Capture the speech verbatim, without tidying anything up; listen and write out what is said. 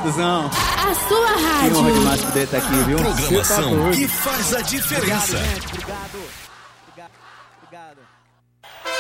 Duzão, A sua que honra rádio. demais poder estar aqui, viu? Programação que faz a diferença. Obrigado, gente. Obrigado. Obrigado. Obrigado.